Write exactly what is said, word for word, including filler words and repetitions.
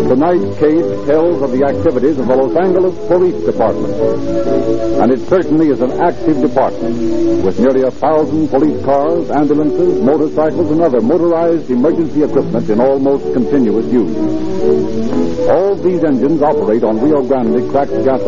Tonight's case tells of the activities of the Los Angeles Police Department. And it certainly is an active department, with nearly a thousand police cars, ambulances, motorcycles, and other motorized emergency equipment in almost continuous use. All these engines operate on Rio Grande cracked gasoline.